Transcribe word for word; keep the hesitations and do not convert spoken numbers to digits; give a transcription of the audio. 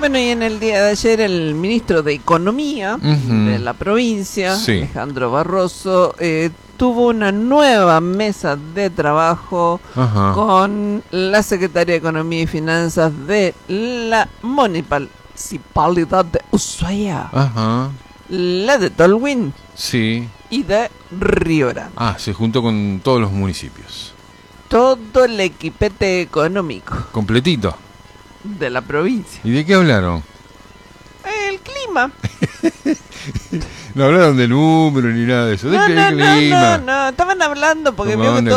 Bueno, y en el día de ayer el ministro de Economía Ujú. de la provincia, Sí. Alejandro Barroso, eh, tuvo una nueva mesa de trabajo Ajá. con la secretaria de Economía y Finanzas de la Municipalidad de Ushuaia, Ajá. la de Tolwyn Sí. y de Río Grande. Ah, se juntó con todos los municipios. Todo el equipete económico Completito. de la provincia. ¿Y de qué hablaron? El clima. No hablaron de números ni nada de eso. ¿De No, qué no, no, clima? no, no, estaban hablando porque Como vio que dónde